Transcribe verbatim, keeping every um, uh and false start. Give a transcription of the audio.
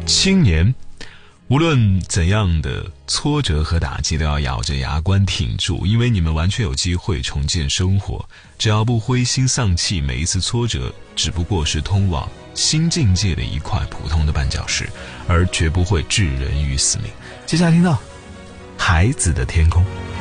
青年无论怎样的挫折和打击都要咬着牙关挺住，因为你们完全有机会重建生活。只要不灰心丧气，每一次挫折只不过是通往新境界的一块普通的绊脚石，而绝不会置人于死命。接下来听到孩子的天空。